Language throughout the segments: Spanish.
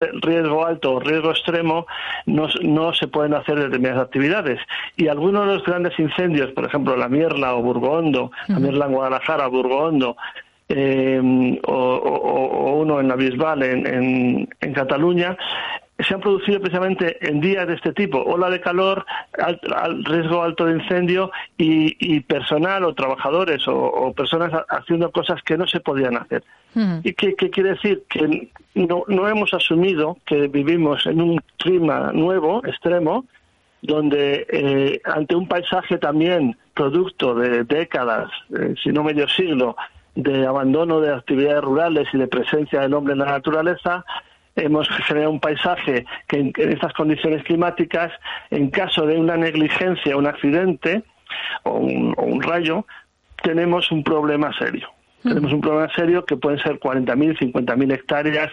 riesgo alto o riesgo extremo, no se pueden hacer determinadas actividades. Y algunos de los grandes incendios, por ejemplo, la Mierla o Burgohondo, la Mierla en Guadalajara, Burgohondo, o uno en la Bisbal, en Cataluña, se han producido precisamente en días de este tipo: ola de calor, riesgo alto de incendio y personal o trabajadores o personas haciendo cosas que no se podían hacer. ¿Y qué quiere decir? Que no hemos asumido que vivimos en un clima nuevo, extremo, donde ante un paisaje también producto de décadas, si no medio siglo, de abandono de actividades rurales y de presencia del hombre en la naturaleza, hemos generado un paisaje que en estas condiciones climáticas, en caso de una negligencia, un accidente o un rayo, tenemos un problema serio. Tenemos un problema serio que pueden ser 40.000, 50.000 hectáreas,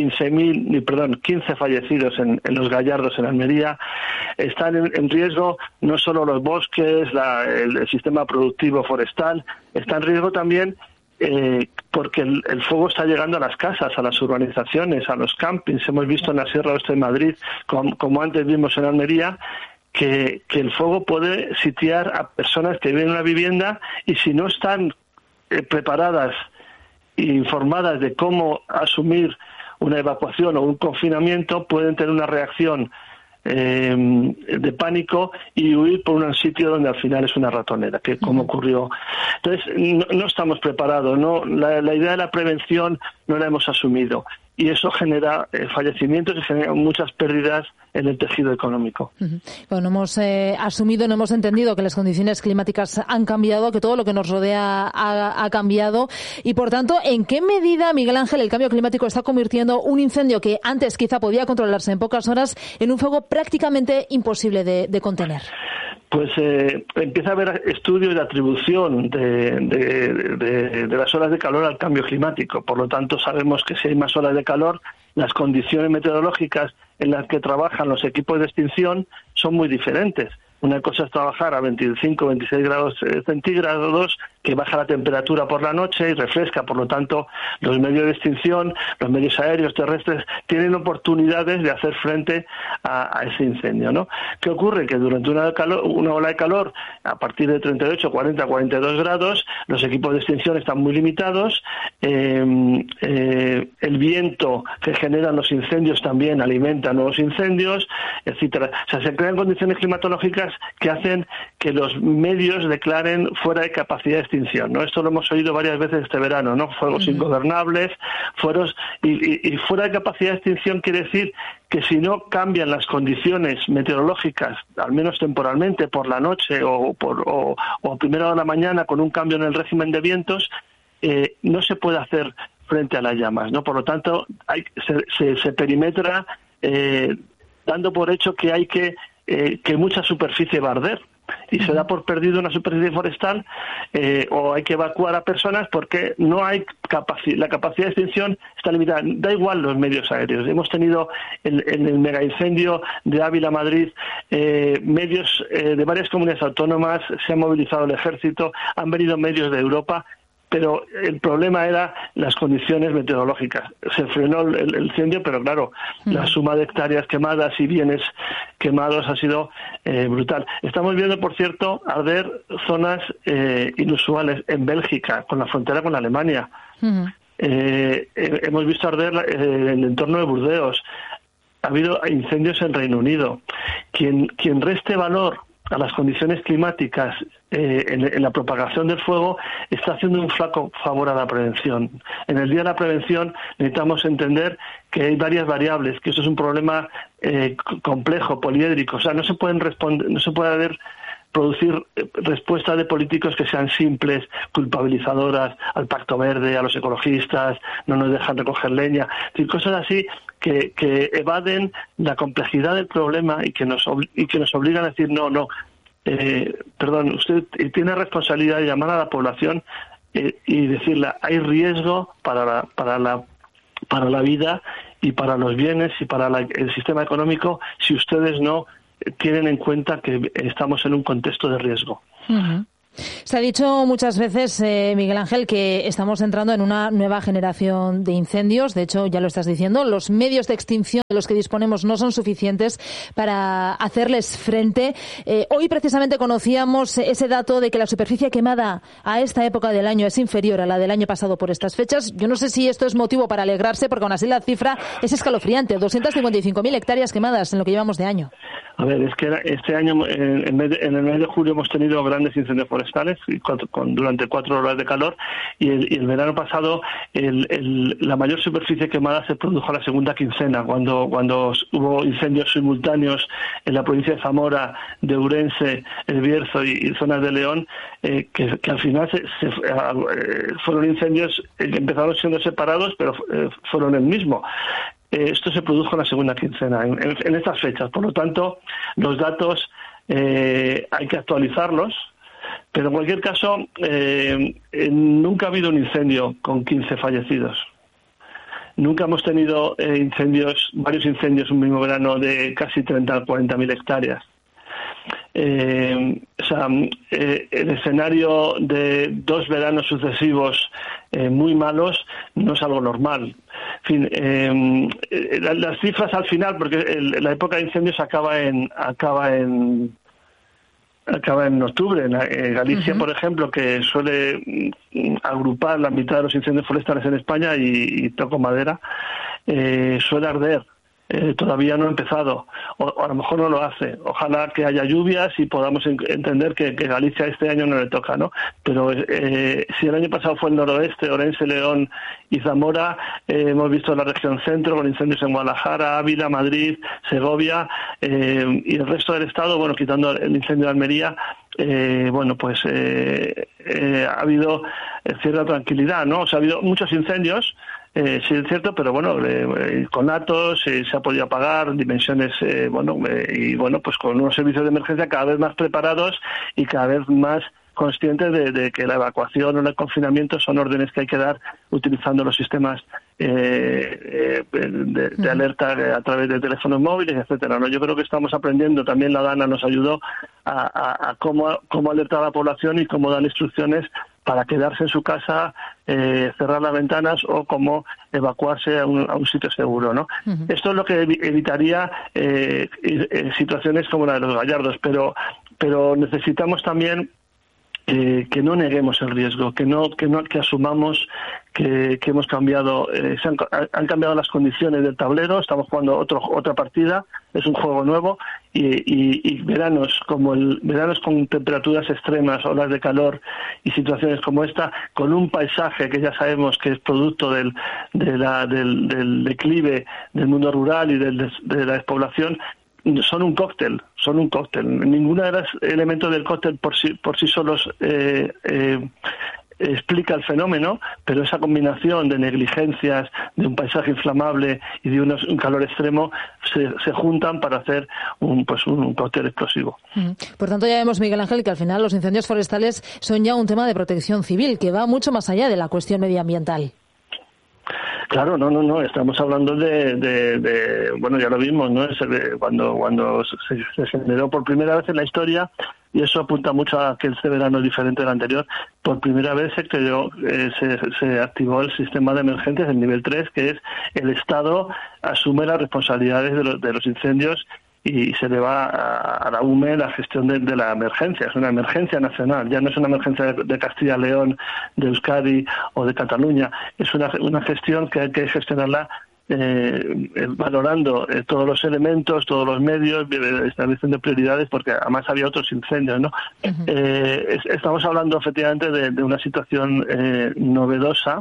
15 fallecidos en los Gallardos, en Almería. Están en riesgo no solo los bosques, el sistema productivo forestal, está en riesgo también porque el fuego está llegando a las casas, a las urbanizaciones, a los campings. Hemos visto en la Sierra Oeste de Madrid, como antes vimos en Almería, que el fuego puede sitiar a personas que viven en una vivienda y si no están preparadas e informadas de cómo asumir una evacuación o un confinamiento, pueden tener una reacción de pánico y huir por un sitio donde al final es una ratonera, que como ocurrió. Entonces, no estamos preparados, la idea de la prevención no la hemos asumido y eso genera fallecimientos y genera muchas pérdidas en el tejido económico. Bueno, no hemos asumido, no hemos entendido que las condiciones climáticas han cambiado, que todo lo que nos rodea ha cambiado y, por tanto, ¿en qué medida, Miguel Ángel, el cambio climático está convirtiendo un incendio que antes quizá podía controlarse en pocas horas en un fuego prácticamente imposible de contener? Pues empieza a haber estudios de atribución de las olas de calor al cambio climático. Por lo tanto, sabemos que si hay más olas de calor, las condiciones meteorológicas en las que trabajan los equipos de extinción son muy diferentes. Una cosa es trabajar a 25, 26 grados centígrados, que baja la temperatura por la noche y refresca. Por lo tanto, los medios de extinción, los medios aéreos, terrestres, tienen oportunidades de hacer frente a ese incendio, ¿no? ¿Qué ocurre? Que durante una ola de calor, a partir de 38, 40, 42 grados, los equipos de extinción están muy limitados. El viento que generan los incendios también alimenta nuevos incendios, etcétera. O sea, se crean condiciones climatológicas que hacen que los medios declaren fuera de capacidad de extinción, ¿no? Esto lo hemos oído varias veces este verano, ¿no? Fuegos ingobernables, y fuera de capacidad de extinción quiere decir que si no cambian las condiciones meteorológicas, al menos temporalmente, por la noche o a primera hora de la mañana, con un cambio en el régimen de vientos, no se puede hacer frente a las llamas, ¿no? Por lo tanto, se perimetra dando por hecho que hay que mucha superficie va a arder y se da por perdido una superficie forestal o hay que evacuar a personas porque no hay la capacidad de extinción está limitada. Da igual los medios aéreos. Hemos tenido en el megaincendio de Ávila-Madrid medios de varias comunidades autónomas, se ha movilizado el ejército, han venido medios de Europa, pero el problema era las condiciones meteorológicas. Se frenó el incendio, pero claro, la suma de hectáreas quemadas y bienes quemados ha sido brutal. Estamos viendo, por cierto, arder zonas inusuales en Bélgica, con la frontera con Alemania. Hemos visto arder en el entorno de Burdeos. Ha habido incendios en Reino Unido. Quien reste valor a las condiciones climáticas en la propagación del fuego está haciendo un flaco favor a la prevención. En el Día de la Prevención necesitamos entender que hay varias variables, que eso es un problema complejo, poliédrico. O sea, no se puede producir respuestas de políticos que sean simples, culpabilizadoras al Pacto Verde, a los ecologistas, no nos dejan recoger leña, es decir, cosas así que evaden la complejidad del problema y que nos obligan a decir perdón, usted tiene responsabilidad de llamar a la población y decirle hay riesgo para la vida y para los bienes y para el sistema económico si ustedes no tienen en cuenta que estamos en un contexto de riesgo. Se ha dicho muchas veces, Miguel Ángel, que estamos entrando en una nueva generación de incendios. De hecho, ya lo estás diciendo, los medios de extinción de los que disponemos no son suficientes para hacerles frente. Hoy precisamente conocíamos ese dato de que la superficie quemada a esta época del año es inferior a la del año pasado por estas fechas. Yo no sé si esto es motivo para alegrarse, porque aún así la cifra es escalofriante. 255.000 hectáreas quemadas en lo que llevamos de año. A ver, es que este año, en el mes de julio, hemos tenido grandes incendios forestales durante 4 horas de calor, y el verano pasado la mayor superficie quemada se produjo a la segunda quincena, cuando hubo incendios simultáneos en la provincia de Zamora, de Ourense, El Bierzo y zonas de León, que al final fueron incendios que empezaron siendo separados, pero fueron el mismo. Esto se produjo en la segunda quincena, en estas fechas. Por lo tanto, los datos hay que actualizarlos, pero en cualquier caso, nunca ha habido un incendio con 15 fallecidos. Nunca hemos tenido varios incendios un mismo verano de casi 30 o 40.000 hectáreas. El escenario de 2 veranos sucesivos muy malos no es algo normal. En fin, las cifras al final, porque la época de incendios acaba en octubre. En Galicia, por ejemplo, que suele agrupar la mitad de los incendios forestales en España, y toco madera, suele arder. Todavía no ha empezado, o a lo mejor no lo hace. Ojalá que haya lluvias y podamos entender que Galicia este año no le toca, ¿no? Pero si el año pasado fue el noroeste, Orense, León y Zamora, hemos visto la región centro con incendios en Guadalajara, Ávila, Madrid, Segovia, y el resto del estado, bueno, quitando el incendio de Almería, ha habido cierta tranquilidad, ¿no? O sea, ha habido muchos incendios, sí es cierto, pero bueno, con datos se ha podido apagar, dimensiones, pues con unos servicios de emergencia cada vez más preparados y cada vez más conscientes de que la evacuación o el confinamiento son órdenes que hay que dar utilizando los sistemas de alerta a través de teléfonos móviles, etcétera, ¿no? Yo creo que estamos aprendiendo, también la DANA nos ayudó a cómo alertar a la población y cómo dar instrucciones para quedarse en su casa, cerrar las ventanas o cómo evacuarse a un sitio seguro, ¿no? Uh-huh. Esto es lo que evitaría situaciones como la de los Gallardos, pero necesitamos también que no neguemos el riesgo, que asumamos que hemos cambiado, han cambiado las condiciones del tablero, estamos jugando otra partida, es un juego nuevo, y veranos con temperaturas extremas, olas de calor y situaciones como esta, con un paisaje que ya sabemos que es producto del declive del mundo rural y de la despoblación, son un cóctel. Ninguno de los elementos del cóctel por sí solos explica el fenómeno, pero esa combinación de negligencias, de un paisaje inflamable y de un calor extremo se juntan para hacer un cóctel explosivo. Por tanto, ya vemos, Miguel Ángel, que al final los incendios forestales son ya un tema de protección civil, que va mucho más allá de la cuestión medioambiental. Claro, no, estamos hablando bueno, ya lo vimos, ¿no? Cuando se generó por primera vez en la historia, y eso apunta mucho a que este verano es diferente del anterior, por primera vez se activó el sistema de emergencias, el nivel 3, que es el Estado asume las responsabilidades de los incendios y se le va a la UME la gestión de la emergencia. Es una emergencia nacional, ya no es una emergencia de Castilla y León, de Euskadi o de Cataluña. Es una gestión que hay que gestionarla valorando todos los elementos, todos los medios, estableciendo prioridades, porque además había otros incendios, ¿no? Uh-huh. Estamos hablando efectivamente de una situación novedosa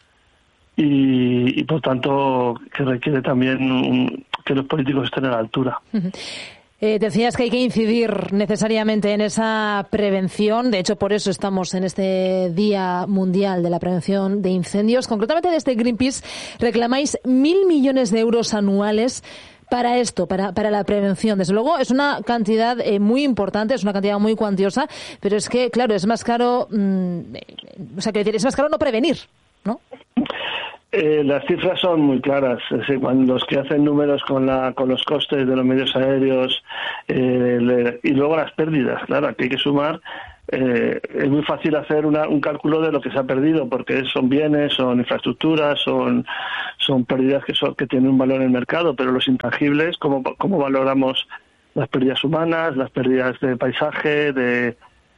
y por tanto que requiere también que los políticos estén a la altura. Uh-huh. Decías que hay que incidir necesariamente en esa prevención. De hecho, por eso estamos en este Día Mundial de la Prevención de Incendios. Concretamente, desde Greenpeace reclamáis 1.000 millones de euros anuales para esto, para la prevención. Desde luego, es una cantidad muy importante, es una cantidad muy cuantiosa, pero es que, claro, es más caro, es más caro no prevenir, ¿no? Las cifras son muy claras. Cuando los que hacen números con los costes de los medios aéreos y luego las pérdidas, claro, aquí hay que sumar es muy fácil hacer un cálculo de lo que se ha perdido, porque son bienes, son infraestructuras, son pérdidas que tienen un valor en el mercado, pero los intangibles, ¿cómo valoramos las pérdidas humanas, las pérdidas de paisaje,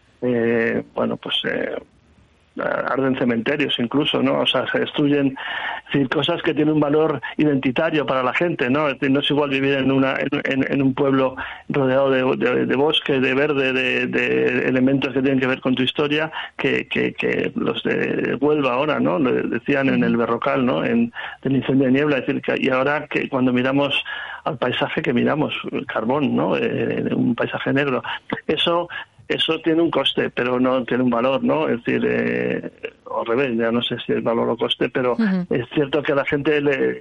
arden cementerios incluso, ¿no? O sea, se destruyen, es decir, cosas que tienen un valor identitario para la gente, ¿no? Es decir, no es igual vivir en un pueblo rodeado de bosque, de verde, de elementos que tienen que ver con tu historia, que los de Huelva ahora, ¿no? Lo decían en el Berrocal, ¿no? Del incendio de niebla, es decir, y ahora que cuando miramos al paisaje, que miramos el carbón, ¿no? Un paisaje negro. Eso tiene un coste, pero no tiene un valor, ¿no? Es decir, o al revés, ya no sé si es valor o coste, pero es cierto que a la gente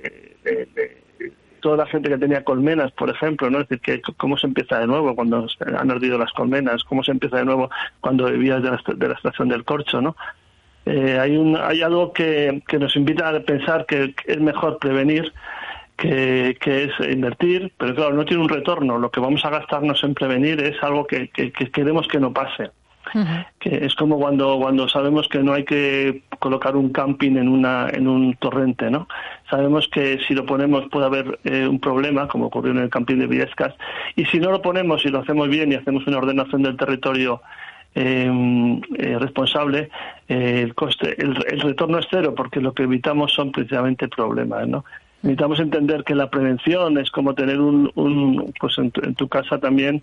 toda la gente que tenía colmenas, por ejemplo, ¿no? Es decir, que cómo se empieza de nuevo cuando han ardido las colmenas, cómo se empieza de nuevo cuando vivías de la estación del Corcho, ¿no? Hay algo que nos invita a pensar que es mejor prevenir que es invertir, pero claro, no tiene un retorno. Lo que vamos a gastarnos en prevenir es algo que queremos que no pase. Que es como cuando sabemos que no hay que colocar un camping en un torrente, ¿no? Sabemos que si lo ponemos puede haber un problema, como ocurrió en el camping de Viescas, y si no lo ponemos y lo hacemos bien y hacemos una ordenación del territorio responsable, el retorno es cero, porque lo que evitamos son precisamente problemas, ¿no? Necesitamos entender que la prevención es como tener pues en tu casa también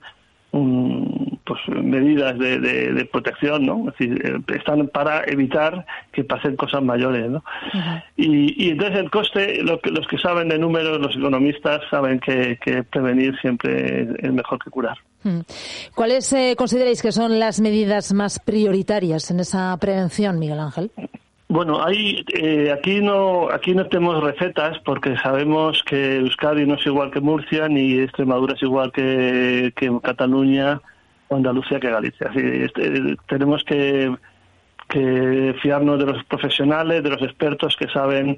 medidas de protección, ¿no? Es decir, están para evitar que pasen cosas mayores, ¿no? Y entonces el coste, los que saben de números, los economistas, saben que prevenir siempre es mejor que curar. ¿Cuáles consideráis que son las medidas más prioritarias en esa prevención, Miguel Ángel? Bueno, aquí no tenemos recetas, porque sabemos que Euskadi no es igual que Murcia, ni Extremadura es igual que Cataluña o Andalucía que Galicia. Así, tenemos que fiarnos de los profesionales, de los expertos que saben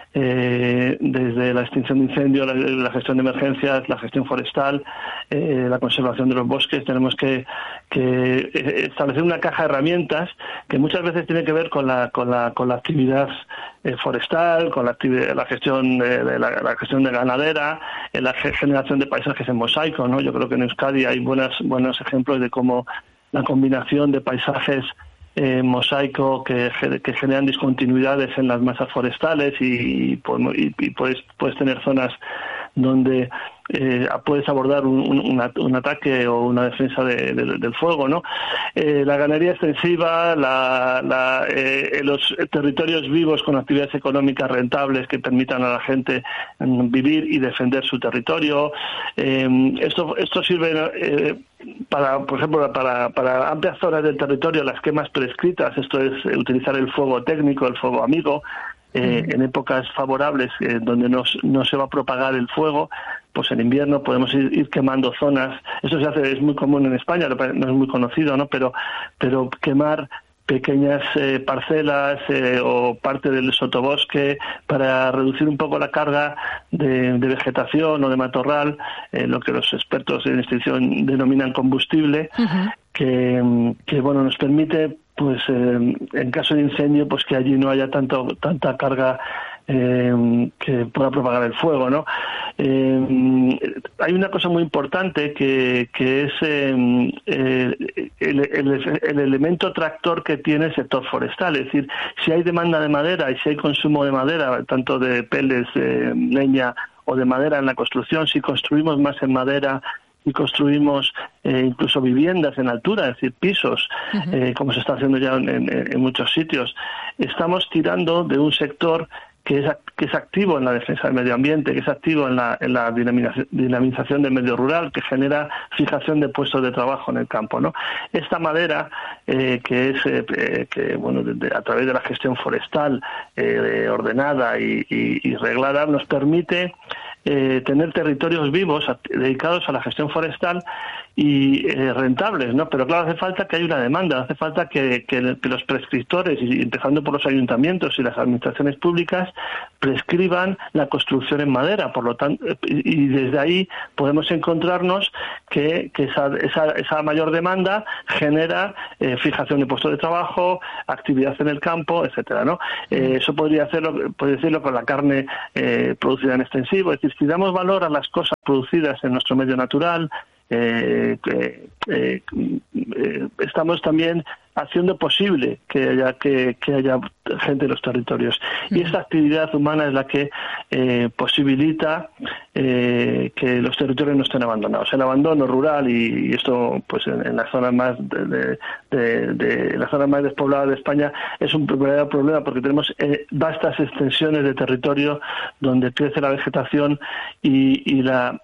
desde la extinción de incendios, la gestión de emergencias, la gestión forestal, la conservación de los bosques. Tenemos que establecer una caja de herramientas que muchas veces tiene que ver con la actividad forestal, con la gestión la gestión de ganadera, la generación de paisajes en mosaico, ¿no? Yo creo que en Euskadi hay buenos ejemplos de cómo la combinación de paisajes mosaico que generan discontinuidades en las masas forestales y puedes tener zonas donde puedes abordar un ataque o una defensa del fuego, ¿no? La ganadería extensiva, los territorios vivos con actividades económicas rentables que permitan a la gente vivir y defender su territorio. Esto sirve por ejemplo, para amplias zonas del territorio, las quemas prescritas. Esto es utilizar el fuego técnico, el fuego amigo, en épocas favorables donde no se va a propagar el fuego. Pues en invierno podemos ir quemando zonas. Esto es muy común en España, no es muy conocido, ¿no? Pero quemar pequeñas parcelas o parte del sotobosque para reducir un poco la carga de vegetación o de matorral, lo que los expertos en extinción denominan combustible, que nos permite, pues en caso de incendio, pues que allí no haya tanta carga que pueda propagar el fuego, ¿no? Hay una cosa muy importante que es el elemento tractor que tiene el sector forestal. Es decir, si hay demanda de madera y si hay consumo de madera, tanto de pellets, leña o de madera en la construcción, si construimos más en madera y construimos incluso viviendas en altura, es decir, pisos, como se está haciendo ya en muchos sitios, estamos tirando de un sector que es activo en la defensa del medio ambiente, que es activo en la dinamización del medio rural, que genera fijación de puestos de trabajo en el campo, ¿no? Esta madera a través de la gestión forestal ordenada y reglada, nos permite tener territorios vivos dedicados a la gestión forestal rentables, ¿no? Pero claro, hace falta que haya una demanda, hace falta que los prescriptores, y empezando por los ayuntamientos y las administraciones públicas, prescriban la construcción en madera. Por lo tanto, y desde ahí podemos encontrarnos que esa mayor demanda genera fijación de puestos de trabajo, actividad en el campo, etcétera, ¿no? Eso puede decirlo con la carne producida en extensivo. Es decir, si damos valor a las cosas producidas en nuestro medio natural, estamos también haciendo posible que haya gente en los territorios. Y esta actividad humana es la que posibilita que los territorios no estén abandonados. El abandono rural, y esto pues en las zonas más de las zonas más despobladas de España, es un verdadero problema, porque tenemos vastas extensiones de territorio donde crece la vegetación y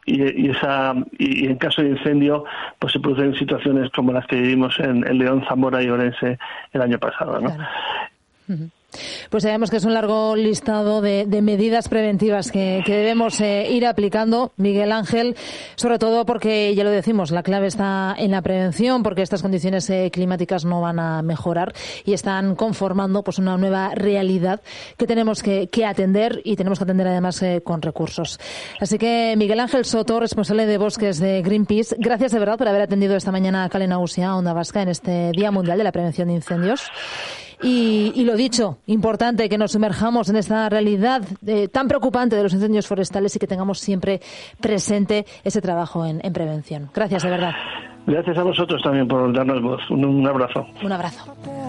en caso de incendio pues se producen situaciones como las que vivimos en León, Zamora y Orense el año pasado, ¿no? Claro. Pues sabemos que es un largo listado de medidas preventivas que debemos ir aplicando, Miguel Ángel, sobre todo porque, ya lo decimos, la clave está en la prevención, porque estas condiciones climáticas no van a mejorar y están conformando pues una nueva realidad que tenemos que atender, y tenemos que atender además con recursos. Así que Miguel Ángel Soto, responsable de bosques de Greenpeace, gracias de verdad por haber atendido esta mañana a Kale Nagusia, Onda Vasca, en este Día Mundial de la Prevención de Incendios. Y lo dicho, importante que nos sumerjamos en esta realidad tan preocupante de los incendios forestales y que tengamos siempre presente ese trabajo en prevención. Gracias, de verdad. Gracias a vosotros también por darnos voz. Un abrazo. Un abrazo.